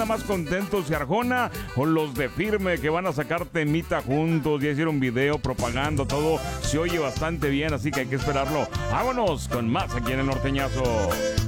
más contentos y Arjona o los de Firme que van a sacar temita juntos? Ya hicieron video, propaganda, todo se oye bastante bien, así que hay que esperarlo. Vámonos con más aquí en el Norteñazo.